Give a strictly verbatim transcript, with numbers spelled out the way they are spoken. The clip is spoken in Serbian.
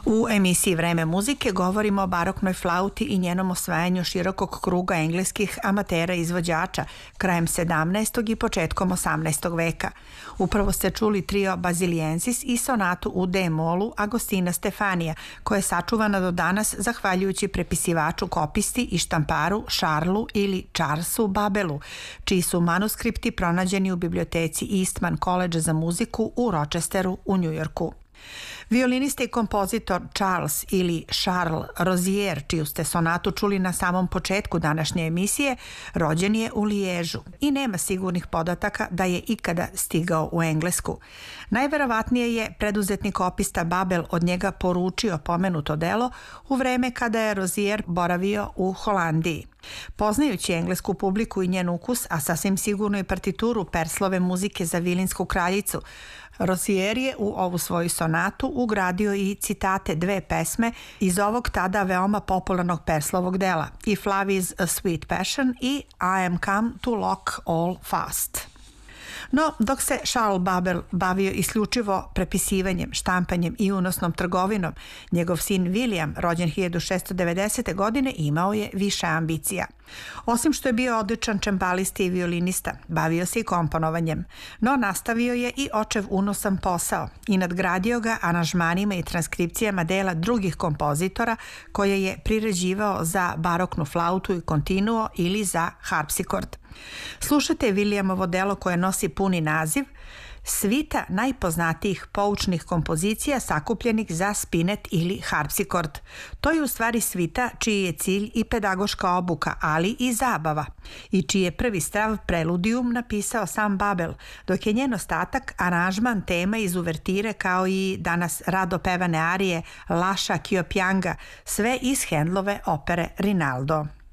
U emisiji Vreme muzike govorimo o baroknoj flauti i njenom osvajanju širokog kruga engleskih amatera izvođača krajem sedamnaestog i početkom osamnaestog veka. Upravo ste čuli trio Basiliensis i sonatu u D-molu Agostina Stefanija, koja je sačuvana do danas zahvaljujući prepisivaču kopisti i štamparu Charlesu ili Charlesu Babelu, čiji su manuskripti pronađeni u biblioteci Eastman College za muziku u Rochesteru u Njujorku. Violinista i kompozitor Charles ili Charles Rozier, čiju ste sonatu čuli na samom početku današnje emisije, rođen je u Liježu i nema sigurnih podataka da je ikada stigao u Englesku. Najverovatnije je preduzetni kopista Babel od njega poručio pomenuto delo u vreme kada je Rozier boravio u Holandiji. Poznajući englesku publiku i njen ukus, a sasvim sigurno i partituru Perslove muzike za Vilinsku kraljicu, Rozier je u ovu svoju sonatu ugradio i citate dve pesme iz ovog tada veoma popularnog Perslovog dela, If Love is a Sweet Passion i I am come to lock all fast. No, dok se Charles Babel bavio isključivo prepisivanjem, štampanjem i unosnom trgovinom, njegov sin William, rođen hiljadu šessto devedesete. godine, imao je više ambicija. Osim što je bio odličan čembalista i violinista, bavio se i komponovanjem, no nastavio je i očev unosan posao i nadgradio ga aranžmanima i transkripcijama dela drugih kompozitora koje je priređivao za baroknu flautu i kontinuo ili za harpsikord. Slušajte Williamovo delo koje nosi puni naziv Svita najpoznatijih poučnih kompozicija sakupljenih za spinet ili harpsikord. To je u stvari svita čiji je cilj i pedagoška obuka, ali i zabava, i čiji je prvi stav Preludium napisao sam Babel, dok je njen ostatak aranžman tema iz uvertire kao i danas rado pevane arije Laša Kiopianga, sve iz Handlove opere Rinaldo.